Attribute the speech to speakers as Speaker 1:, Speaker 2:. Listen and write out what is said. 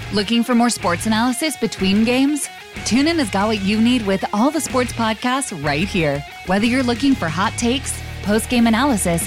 Speaker 1: Looking for more sports analysis between games? TuneIn has got what you need with all the sports podcasts right here. Whether you're looking for hot takes, post-game analysis,